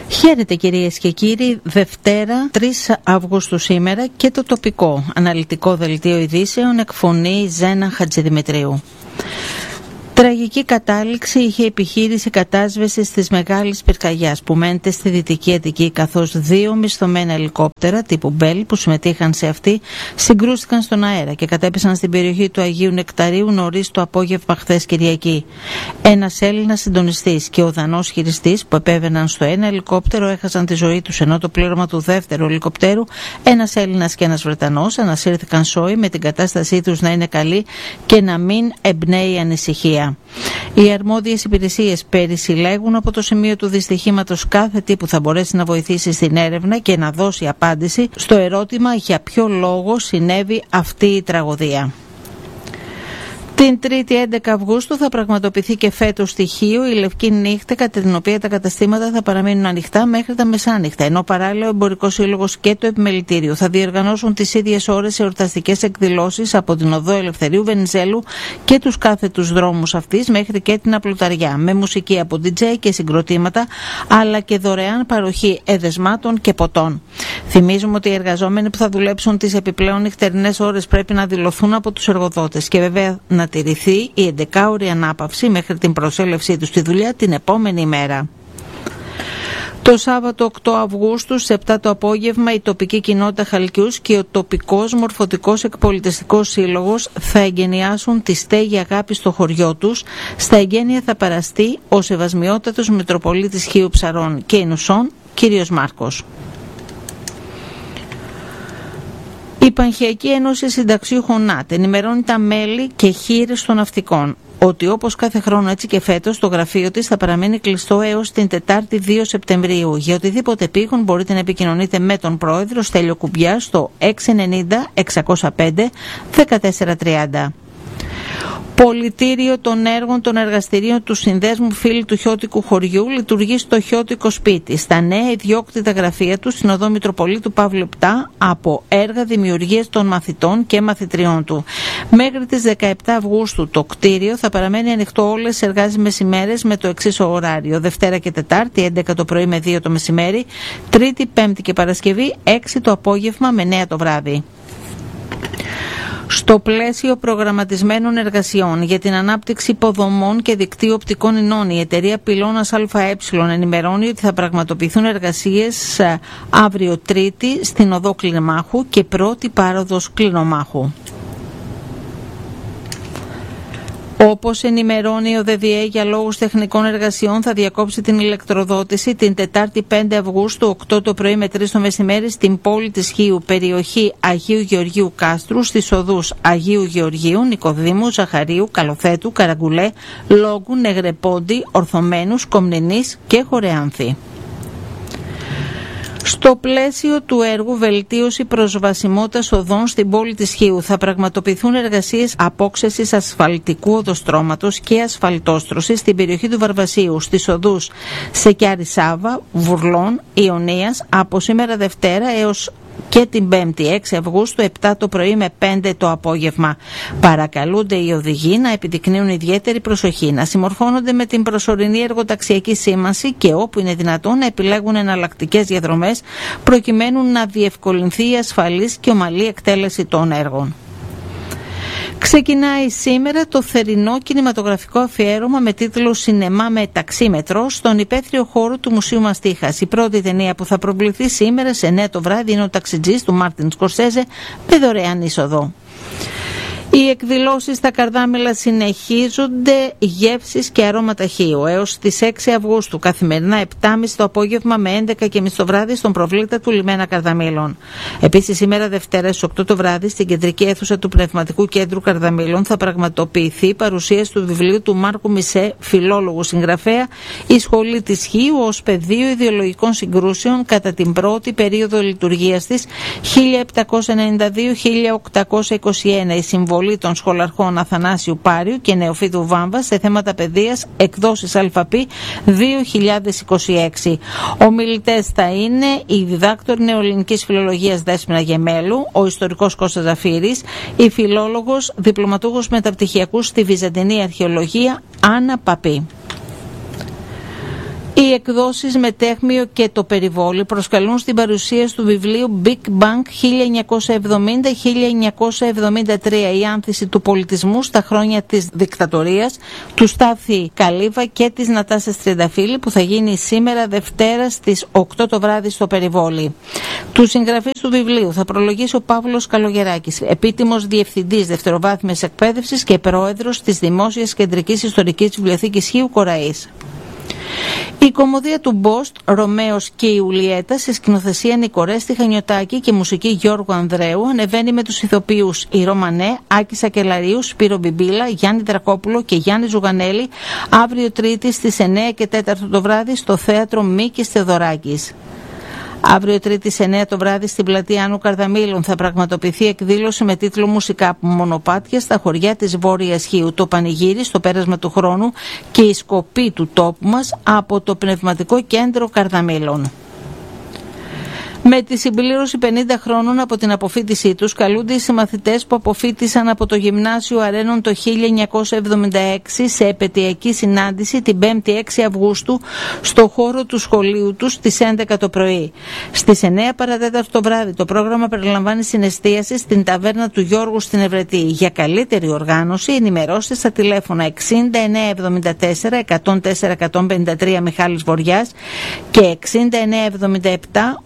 Χαίρετε κυρίες και κύριοι, Δευτέρα 3 Αυγούστου σήμερα και το τοπικό αναλυτικό δελτίο ειδήσεων εκφωνεί Ζένα Χατζηδημητρίου. Τραγική κατάληξη είχε επιχείρηση κατάσβεσης της Μεγάλης Πυρκαγιάς που μένεται στη Δυτική Αττική, καθώς 2 μισθωμένα ελικόπτερα τύπου Μπέλ που συμμετείχαν σε αυτή συγκρούστηκαν στον αέρα και κατέπεσαν στην περιοχή του Αγίου Νεκταρίου νωρίς το απόγευμα χθες Κυριακή. Ένας Έλληνας συντονιστής και ο Δανός χειριστής που επέβαιναν στο ένα ελικόπτερο έχασαν τη ζωή τους, ενώ το πλήρωμα του δεύτερου ελικοπτέρου, ένας Έλληνας και ένας Βρετανός, ανασύρθηκαν σώοι με την κατάστασή τους να είναι καλή και να μην εμπνέει ανησυχία. Οι αρμόδιες υπηρεσίες περισυλλέγουν από το σημείο του δυστυχήματος κάθε τι που θα μπορέσει να βοηθήσει στην έρευνα και να δώσει απάντηση στο ερώτημα για ποιο λόγο συνέβη αυτή η τραγωδία. Την 3η 11 Αυγούστου θα πραγματοποιηθεί και φέτος στοιχείο η Λευκή Νύχτα, κατά την οποία τα καταστήματα θα παραμείνουν ανοιχτά μέχρι τα μεσάνυχτα, ενώ παράλληλα ο Εμπορικός Σύλλογος και το Επιμελητήριο θα διοργανώσουν τις ίδιες ώρες εορταστικές εκδηλώσεις από την Οδό Ελευθερίου Βενιζέλου και τους κάθετους δρόμους αυτής μέχρι και την Απλουταριά, με μουσική από DJ και συγκροτήματα, αλλά και δωρεάν παροχή εδεσμάτων και ποτών. Θυμίζουμε ότι οι εργαζόμενοι που θα δουλέψουν τις επιπλέον νυχτερινές ώρες πρέπει να δηλωθούν από τους εργοδότες και βέβαια να τηρηθεί η 11ωρη ανάπαυση μέχρι την προσέλευσή τους στη δουλειά την επόμενη ημέρα. Το Σάββατο 8 Αυγούστου στις 7 το απόγευμα η τοπική κοινότητα Χαλκιούς και ο τοπικός μορφωτικός εκπολιτιστικός σύλλογος θα εγκαινιάσουν τη στέγη αγάπη στο χωριό τους. Στα εγγένεια θα παραστεί ο Σεβασμιότατος Μητροπολίτης Χίου Ψαρών και Ινουσών, κύριος Μάρκος. Η Πανχιακή Ένωση Συνταξιούχων ΝΑΤ ενημερώνει τα μέλη και χείρες των ναυτικών ότι όπως κάθε χρόνο έτσι και φέτος το γραφείο της θα παραμείνει κλειστό έως την Τετάρτη 2 Σεπτεμβρίου. Για οτιδήποτε επίγον μπορείτε να επικοινωνείτε με τον πρόεδρο Στέλιο Κουμπιά στο 690 605 1430. Πολιτήριο των έργων των εργαστηρίων του Συνδέσμου Φίλοι του Χιώτικου Χωριού λειτουργεί στο Χιώτικο Σπίτι, στα νέα ιδιόκτητα γραφεία του στην Οδό Μητροπολίτου Παύλου 7, από έργα δημιουργίας των μαθητών και μαθητριών του. Μέχρι τις 17 Αυγούστου το κτίριο θα παραμένει ανοιχτό όλες τις εργάσιμες ημέρες με το εξής ωράριο: Δευτέρα και Τετάρτη 11 το πρωί με 2 το μεσημέρι, Τρίτη, Πέμπτη και Παρασκευή 6 το απόγευμα με 9 το βράδυ. Στο πλαίσιο προγραμματισμένων εργασιών για την ανάπτυξη υποδομών και δικτύου οπτικών ινών, η εταιρεία Πυλώνας ΑΕ ενημερώνει ότι θα πραγματοποιηθούν εργασίες αύριο Τρίτη στην Οδό Κλινομάχου και πρώτη πάροδος Κλινομάχου. Όπως ενημερώνει ο ΔΔΕ, για λόγους τεχνικών εργασιών θα διακόψει την ηλεκτροδότηση την Τετάρτη 5 Αυγούστου 8 το πρωί με 3 το μεσημέρι στην πόλη της Χίου, περιοχή Αγίου Γεωργίου Κάστρου, στις οδούς Αγίου Γεωργίου, Νικοδήμου, Ζαχαρίου, Καλοθέτου, Καραγκουλέ, Λόγκου, Νεγρεπόντι, Ορθωμένους, Κομνηνής και Χωρεάνθη. Στο πλαίσιο του έργου Βελτίωση προσβασιμότητας οδών στην πόλη της Χίου θα πραγματοποιηθούν εργασίες απόξεσης ασφαλτικού οδοστρώματος και ασφαλτόστρωσης στην περιοχή του Βαρβασίου, στις οδούς Σεκιάρη Σάβα, Βουρλών, Ιωνίας από σήμερα Δευτέρα έως και την 5η 6 Αυγούστου 7 το πρωί με 5 το απόγευμα. Παρακαλούνται οι οδηγοί να επιδεικνύουν ιδιαίτερη προσοχή, να συμμορφώνονται με την προσωρινή εργοταξιακή σήμανση και όπου είναι δυνατόν να επιλέγουν εναλλακτικές διαδρομές προκειμένου να διευκολυνθεί η ασφαλής και ομαλή εκτέλεση των έργων. Ξεκινάει σήμερα το θερινό κινηματογραφικό αφιέρωμα με τίτλο «Σινεμά με ταξίμετρο» στον υπαίθριο χώρο του Μουσείου Μαστίχας. Η πρώτη ταινία που θα προβληθεί σήμερα σε 9 το βράδυ είναι ο Ταξιτζής του Μάρτιν Σκορσέζε με δωρεάν είσοδο. Οι εκδηλώσεις στα Καρδάμηλα συνεχίζονται, γεύσεις και αρώματα Χίου έως τις 6 Αυγούστου, καθημερινά 7.30 το απόγευμα με 11.30 το βράδυ στον προβλήτα του Λιμένα Καρδαμήλων. Επίσης σήμερα Δευτέρα στις 8 το βράδυ στην κεντρική αίθουσα του Πνευματικού Κέντρου Καρδαμήλων θα πραγματοποιηθεί παρουσίαση του βιβλίου του Μάρκου Μισέ, φιλόλογου συγγραφέα, «Η Σχολή της Χίου ως πεδίο ιδεολογικών συγκρούσεων κατά την πρώτη περίοδο λειτουργίας της 1792-1821». Η συμβολή των σχολαρχών Αθανάσιου Πάριου και Νεοφύτου Βάμβα σε θέματα παιδείας, εκδόσεις ΑΠ 2026. Ομιλητές θα είναι η διδάκτορ νεοελληνικής φιλολογίας Δέσποινα Γεμέλου, ο ιστορικός Κώστας Ζαφύρης, η φιλόλογος διπλωματούχος μεταπτυχιακού στη Βυζαντινή Αρχαιολογία Άννα Παπή. Οι εκδόσεις Μετέχμιο και το Περιβόλι προσκαλούν στην παρουσίαση του βιβλίου Big Bang 1970-1973, η άνθηση του πολιτισμού στα χρόνια της δικτατορίας, του Στάθη Καλίβα και της Νατάσας Τριανταφύλλη, που θα γίνει σήμερα Δευτέρα στις 8 το βράδυ στο Περιβόλι. Τους συγγραφείς του βιβλίου θα προλογίσει ο Παύλος Καλογεράκης, επίτιμος διευθυντής δευτεροβάθμιας εκπαίδευσης και πρόεδρος της Δημόσιας Κεντρικής Ιστορικής Βιβλιοθήκης Χίου Κοραής. Η κωμωδία του Μπόστ, Ρωμαίος και Ιουλιέτα, σε σκηνοθεσία Νικορέστη Χανιωτάκη και μουσική Γιώργου Ανδρέου, ανεβαίνει με τους ηθοποιούς Ηρώ Μανέ, Άκη Σακελαρίου, Σπύρο Μπιμπίλα, Γιάννη Δρακόπουλο και Γιάννη Ζουγανέλη, αύριο Τρίτη στις 9 και 4 το βράδυ στο θέατρο Μίκης Θεοδωράκης. Αύριο Τρίτη σε 9 το βράδυ στην πλατεία Άννου Καρδαμήλων θα πραγματοποιηθεί εκδήλωση με τίτλο «Μουσικά μονοπάτια στα χωριά της Βόρειας Χίου. Το πανηγύρι στο πέρασμα του χρόνου και η σκοπή του τόπου μας» από το Πνευματικό Κέντρο Καρδαμήλων. Με τη συμπλήρωση 50 χρόνων από την αποφοίτησή τους, καλούνται οι συμμαθητές που αποφοίτησαν από το Γυμνάσιο Αρένων το 1976 σε επετειακή συνάντηση την 5η 6 Αυγούστου στο χώρο του σχολείου τους στις 11 το πρωί. Στις 9 παρατέταρτο το βράδυ το πρόγραμμα περιλαμβάνει συνεστίαση στην ταβέρνα του Γιώργου στην Ευρετή. Για καλύτερη οργάνωση ενημερώστε στα τηλέφωνα 6974 104 153 Μιχάλης Βοριάς και 6977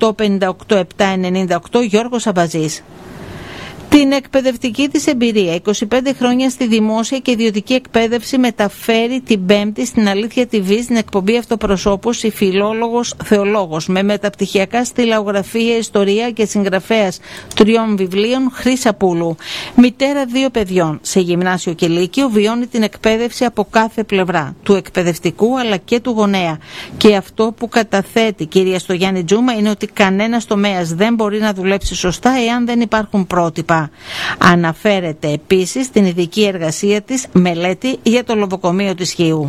858-798 Γιώργος Αμπαζής. Την εκπαιδευτική της εμπειρία, 25 χρόνια στη δημόσια και ιδιωτική εκπαίδευση, μεταφέρει την Πέμπτη στην Αλήθεια TV στην εκπομπή Αυτοπροσώπους η φιλόλογος θεολόγος με μεταπτυχιακά στυλαογραφία, ιστορία και συγγραφέας 3 βιβλίων Χρύσα Πούλου. Μητέρα 2 παιδιών σε γυμνάσιο και λύκειο, βιώνει την εκπαίδευση από κάθε πλευρά, του εκπαιδευτικού αλλά και του γονέα. Και αυτό που καταθέτει κυρία Στογιάννη Τζούμα είναι ότι κανένας τομέας δεν μπορεί να δουλέψει σωστά εάν δεν υπάρχουν πρότυπα. Αναφέρεται επίσης στην ειδική εργασία της μελέτη για το λοβοκομείο της Χίου.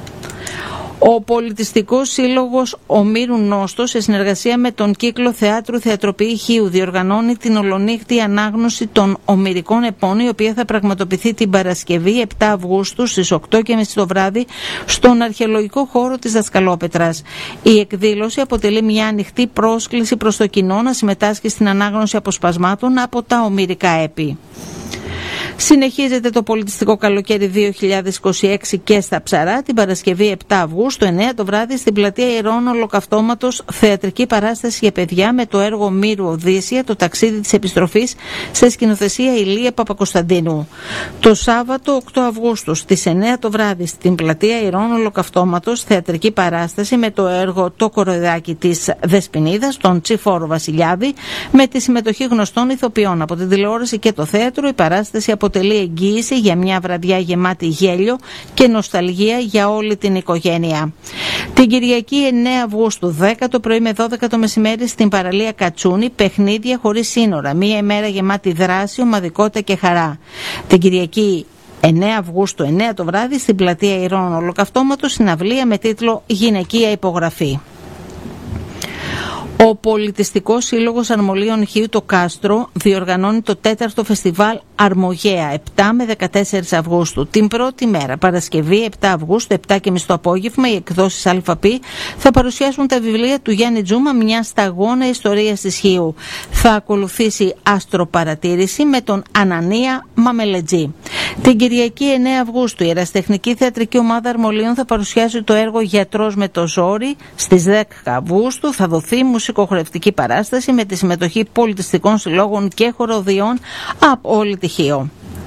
Ο Πολιτιστικός Σύλλογος Ομήρου Νόστος, σε συνεργασία με τον Κύκλο Θεάτρου Θεατροποιή Χίου, διοργανώνει την ολονύχτη ανάγνωση των ομηρικών επών, η οποία θα πραγματοποιηθεί την Παρασκευή 7 Αυγούστου στις 8:30 το βράδυ στον αρχαιολογικό χώρο της Δασκαλόπετρας. Η εκδήλωση αποτελεί μια ανοιχτή πρόσκληση προς το κοινό να συμμετάσχει στην ανάγνωση αποσπασμάτων από τα ομηρικά έπη. Συνεχίζεται το πολιτιστικό καλοκαίρι 2026 και στα Ψαρά την Παρασκευή 7 Αυγούστου 9 το βράδυ στην πλατεία Ιερών Ολοκαυτώματος θεατρική παράσταση για παιδιά με το έργο Μύρου Οδύσσια, το ταξίδι της επιστροφής, σε σκηνοθεσία Ηλία Παπακοσταντίνου. Το Σάββατο 8 Αυγούστου στις 9 το βράδυ στην πλατεία Ιερών Ολοκαυτώματος θεατρική παράσταση με το έργο Το Κοροϊδάκι της Δεσποινίδας, τον Τσιφόρο Βασιλιάδη, με τη συμμετοχή γνωστών ηθοποιών από την τηλεόραση και το θέατρο. Η παράσταση αποτελεί εγγύηση για μια βραδιά γεμάτη γέλιο και νοσταλγία για όλη την οικογένεια. Την Κυριακή 9 Αυγούστου 10 το πρωί με 12 το μεσημέρι στην παραλία Κατσούνη, παιχνίδια χωρίς σύνορα. Μια ημέρα γεμάτη δράση, ομαδικότητα και χαρά. Την Κυριακή 9 Αυγούστου 9 το βράδυ στην πλατεία Ιερών Ολοκαυτώματος συναυλία με τίτλο Γυναικεία Υπογραφή. Ο Πολιτιστικός Σύλλογος Αρμολίων Χίου το Κάστρο διοργανώνει το 4ο φεστιβάλ Αρμογέα 7 με 14 Αυγούστου. Την πρώτη μέρα, Παρασκευή 7 Αυγούστου, 7:30 το απόγευμα, οι εκδόσεις ΑΠ θα παρουσιάσουν τα βιβλία του Γιάννη Τζούμα, μια σταγόνα ιστορίας της Χίου. Θα ακολουθήσει αστροπαρατήρηση με τον Ανανία Μαμελετζή. Την Κυριακή 9 Αυγούστου η Ερασιτεχνική Θεατρική Ομάδα Αρμολίων θα παρουσιάσει το έργο Γιατρός με το ζόρι. Στις 10 Αυγούστου θα δοθεί μουσικοχορευτική παράσταση με τη συμμετοχή πολιτιστικών συλλόγων και χοροδιών από όλη τη Χίο.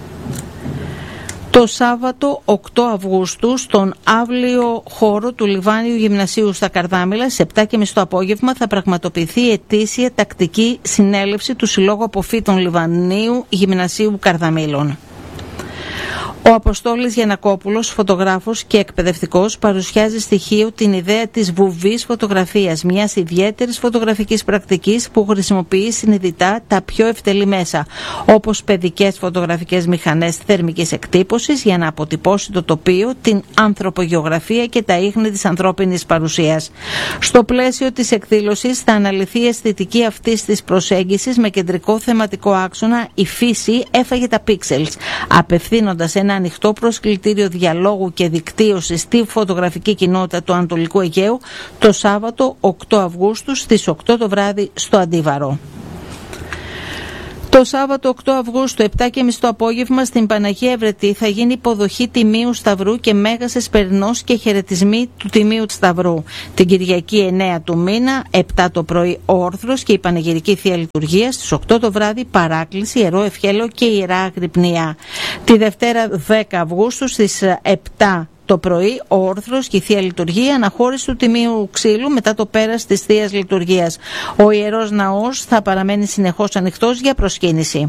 Το Σάββατο 8 Αυγούστου στον αύλιο χώρο του Λιβάνιου Γυμνασίου στα Καρδάμηλα στις 7:30 το απόγευμα θα πραγματοποιηθεί η ετήσια τακτική συνέλευση του Συλλόγου Αποφύτων Λιβανίου Γυμνασίου Καρδαμήλων. Ο Αποστόλης Γιαννακόπουλος, φωτογράφος και εκπαιδευτικός, παρουσιάζει στοιχείο την ιδέα της βουβής φωτογραφίας, μιας ιδιαίτερης φωτογραφικής πρακτικής που χρησιμοποιεί συνειδητά τα πιο ευτελή μέσα, όπως παιδικές φωτογραφικές μηχανές θερμικής εκτύπωσης για να αποτυπώσει το τοπίο, την ανθρωπογεωγραφία και τα ίχνη της ανθρώπινης παρουσίας. Στο πλαίσιο της εκδήλωσης θα αναλυθεί η αισθητική αυτής της προσέγγισης με κεντρικό θεματικό άξονα «Η φύση έφαγε τα πίξελς», απευθύνοντας προτείνοντας ένα ανοιχτό προσκλητήριο διαλόγου και δικτύωση στη φωτογραφική κοινότητα του Ανατολικού Αιγαίου το Σάββατο 8 Αυγούστου στις 8 το βράδυ στο Αντίβαρο. Το Σάββατο 8 Αυγούστου, 7.30 το απόγευμα, στην Παναγία Ευρετή θα γίνει υποδοχή Τιμίου Σταυρού και Μέγας Εσπερινός και χαιρετισμοί του Τιμίου Σταυρού. Την Κυριακή 9 του μήνα, 7 το πρωί όρθρος και η Πανηγυρική Θεία Λειτουργία, στις 8 το βράδυ παράκληση, Ιερό Ευχέλαιο και Ιερά Αγρυπνία. Τη Δευτέρα 10 Αυγούστου στις 7 το πρωί, ο όρθρος και η Θεία Λειτουργία, αναχώρηση του Τιμίου Ξύλου μετά το πέρας της Θείας Λειτουργίας. Ο Ιερός Ναός θα παραμένει συνεχώς ανοιχτός για προσκύνηση.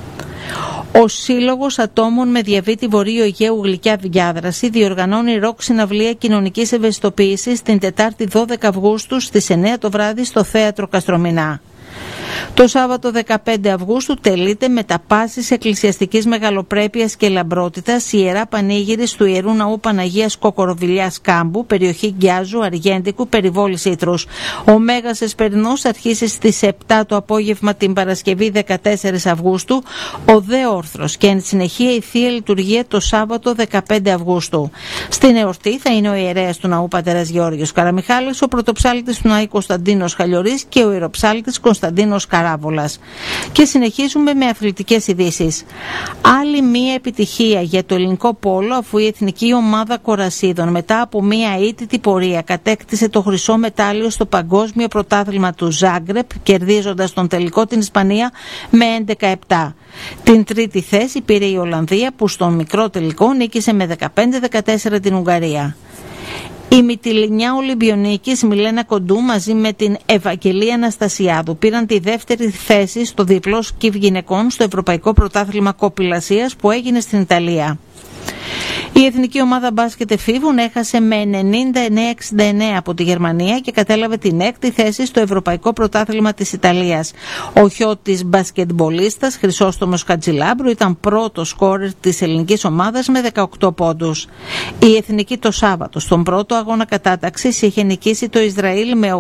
Ο Σύλλογος Ατόμων με Διαβήτη Βορείου Αιγαίου Γλυκιά Διάδραση διοργανώνει ροκ συναυλία κοινωνικής ευαισθητοποίησης την Τετάρτη 12 Αυγούστου στις 9 το βράδυ στο Θέατρο Καστρομηνά. Το Σάββατο 15 Αυγούστου τελείται με τα πάσης εκκλησιαστικής μεγαλοπρέπειας και λαμπρότητας η Ιερά Πανήγυρης του Ιερού Ναού Παναγίας Κοκοροβιλιάς Κάμπου, περιοχή Γκιάζου, Αργέντικου, περιβόλης Ήτρους. Ο Μέγας Εσπερινός αρχίσει στις 7 το απόγευμα την Παρασκευή 14 Αυγούστου, ο Δε Όρθρος και εν συνεχεία η Θεία Λειτουργία το Σάββατο 15 Αυγούστου. Στην εορτή θα είναι ο ιερέας του Ναού Πατέρας Γεώργιος Καραμιχάλης, ο πρωτοψάλτης του Ναού Κωνσταντίνος Χαλιορής και ο ιεροψάλτης Κωνσταντίνος Καράβολας. Και συνεχίζουμε με αθλητικές ειδήσεις. Άλλη μία επιτυχία για το ελληνικό πόλο, αφού η εθνική ομάδα κορασίδων μετά από μία αίτητη πορεία κατέκτησε το χρυσό μετάλλιο στο Παγκόσμιο Πρωτάθλημα του Ζάγκρεπ, κερδίζοντας τον τελικό την Ισπανία με 11-7. Την τρίτη θέση πήρε η Ολλανδία, που στον μικρό τελικό νίκησε με 15-14 την Ουγγαρία. Η Μυτιληνιά Ολυμπιονίκης Μιλένα Κοντού μαζί με την Ευαγγελία Αναστασιάδου πήραν τη δεύτερη θέση στο διπλό σκιφ γυναικών στο Ευρωπαϊκό Πρωτάθλημα Κοπηλασίας που έγινε στην Ιταλία. Η εθνική ομάδα μπάσκετ εφήβων έχασε με 99-69 από τη Γερμανία και κατέλαβε την έκτη θέση στο Ευρωπαϊκό Πρωτάθλημα της Ιταλίας. Ο χιώτης μπασκετμπολίστας Χρυσόστομος Χατζηλάμπρου ήταν πρώτος σκόρερ της ελληνικής ομάδας με 18 πόντους. Η εθνική το Σάββατο στον πρώτο αγώνα κατάταξης είχε νικήσει το Ισραήλ με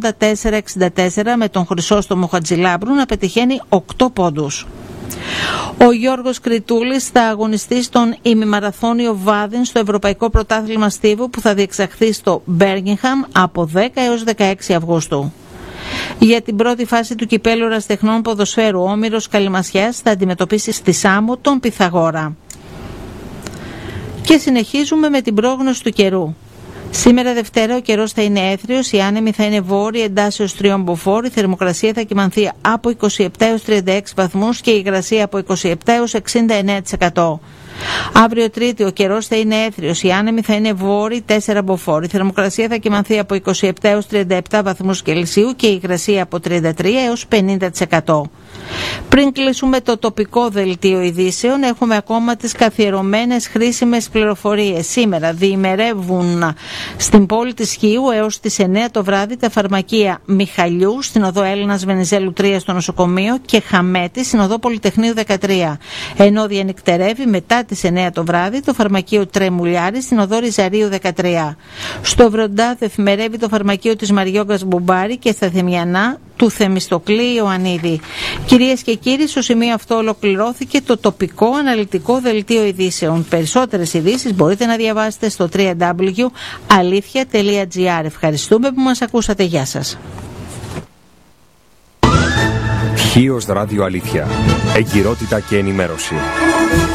84-64 με τον Χρυσόστομο Χατζηλάμπρου να πετυχαίνει 8 πόντους. Ο Γιώργος Κριτούλης θα αγωνιστεί στον ημιμαραθώνιο Βάδιν στο Ευρωπαϊκό Πρωτάθλημα Στίβου που θα διεξαχθεί στο Μπέρμιγχαμ από 10 έως 16 Αυγούστου. Για την πρώτη φάση του κυπέλλου ερασιτεχνών ποδοσφαίρου, ο Όμηρος Καλημασιάς θα αντιμετωπίσει στη Σάμο τον Πυθαγόρα. Και συνεχίζουμε με την πρόγνωση του καιρού. Σήμερα Δευτέρα ο καιρός θα είναι έθριος, η άνεμη θα είναι βόρεια εντάσσεως 3 μποφόρ, η θερμοκρασία θα κυμανθεί από 27 έως 36 βαθμούς και η υγρασία από 27 έως 69%. Αύριο Τρίτη ο καιρός θα είναι έθριος, οι άνεμοι θα είναι βόρειοι 4 μποφόρ, η θερμοκρασία θα κυμανθεί από 27 έως 37 βαθμούς Κελσίου και η υγρασία από 33 έως 50%. Πριν κλείσουμε το τοπικό δελτίο ειδήσεων, έχουμε ακόμα τις καθιερωμένες χρήσιμες πληροφορίες. Σήμερα διημερεύουν στην πόλη της Χίου έως τις 9 το βράδυ τα φαρμακεία Μιχαλιού στην οδό Έλληνας Βενιζέλου 3 στο νοσοκομείο και Χαμέτη στην οδό Πολυτεχνείου 13. Ενώ διανυκτερεύει μετά τις 9 το βράδυ το φαρμακείο Τρεμουλιάρη στην οδό Ριζαρίου 13. Στο Βροντά εφημερεύει το φαρμακείο της Μαριόγκας Μπουμπάρη και στα Θεμιανά του Θεμιστοκλή Ιωαννίδη. Κυρίες και κύριοι, στο σημείο αυτό ολοκληρώθηκε το τοπικό αναλυτικό δελτίο ειδήσεων. Περισσότερες ειδήσεις μπορείτε να διαβάσετε στο www.alithia.gr. Ευχαριστούμε που μας ακούσατε. Γεια σας. Χίος Ράδιο Αλήθεια. Εγκυρότητα και ενημέρωση.